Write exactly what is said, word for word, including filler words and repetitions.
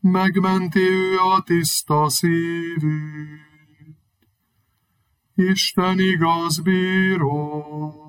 megmenti ő a tiszta szívűt. Isten igaz bíró,